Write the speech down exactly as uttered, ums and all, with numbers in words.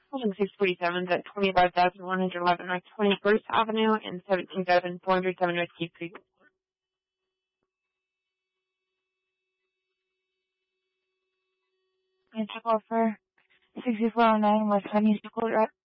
Building six forty-seven is at twenty-five thousand one hundred eleven West twenty-first Avenue and seventeen thousand four hundred seven West Keith Creek. And to call for sixty-four oh nine West Honeysuckle Drive.